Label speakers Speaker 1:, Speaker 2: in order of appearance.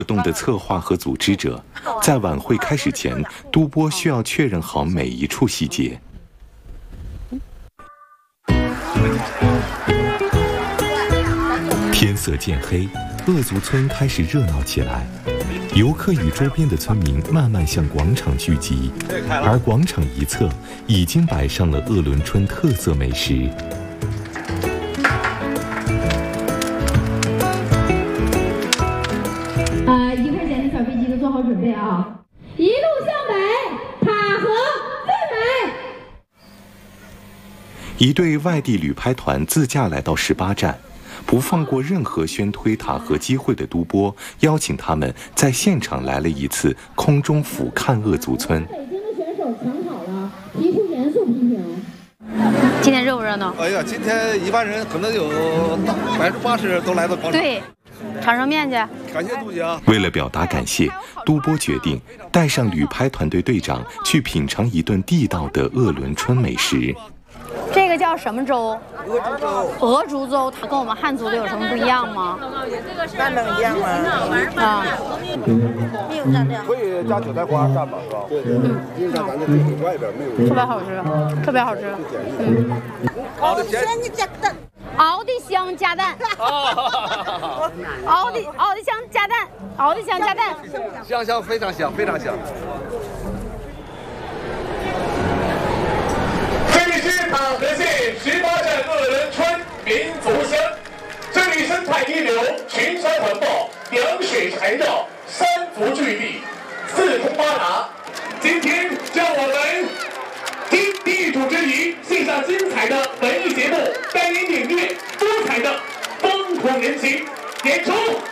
Speaker 1: 活动的策划和组织者，在晚会开始前，都波需要确认好每一处细节。天色渐黑，鄂族村开始热闹起来，游客与周边的村民慢慢向广场聚集，而广场一侧已经摆上了鄂伦春特色美食。
Speaker 2: 1块钱的小飞机都做好准备啊！一路向北，塔河最美。
Speaker 1: 一队外地旅拍团自驾来到18站，不放过任何宣推塔河机会的都波，邀请他们在现场来了一次空中俯瞰鄂族村。
Speaker 2: 北京的选手抢好了，题库严肃批评。
Speaker 3: 今天热不热闹？
Speaker 4: 哎呀，今天一般人可能有80%都来到广场。
Speaker 3: 对，尝尝面去。
Speaker 4: 感谢杜姐。
Speaker 1: 为了表达感谢，都波决定带上旅拍团队队长去品尝一顿地道的鄂伦春美食。
Speaker 3: 这个叫什么粥？
Speaker 4: 鹅竹粥。
Speaker 3: 鹅竹粥，它跟我们汉族的有什么不一样吗？
Speaker 5: 那能一样吗？
Speaker 3: 啊，
Speaker 5: 没有蘸料。
Speaker 4: 可以加韭菜花蘸吧，是吧？对对。因为咱这最外边没有。
Speaker 3: 特别好吃，特别好吃。
Speaker 4: 好的，先
Speaker 5: 加蛋。
Speaker 3: 熬的香加蛋。熬的香加蛋，熬的香加蛋。
Speaker 4: 香，非常香，非常香。
Speaker 6: 这里是塔河县18站鄂伦春民族乡，这里生态低流，群山环抱，阳水缠绕，山福聚地，四通八达。今天让我们听地主之谊，献上精彩的文艺节目，带您领略多彩的风土人情演出。